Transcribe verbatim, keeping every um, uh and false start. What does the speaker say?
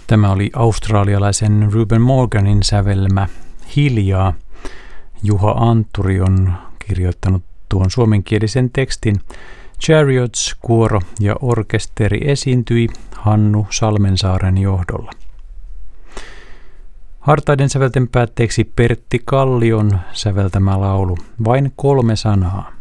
Tämä oli australialaisen Ruben Morganin sävelmä Hiljaa. Juha Antturi on kirjoittanut tuon suomenkielisen tekstin. Chariots, kuoro ja orkesteri esiintyi Hannu Salmensaaren johdolla. Hartaiden sävelten päätteeksi Pertti Kallion säveltämä laulu Vain kolme sanaa.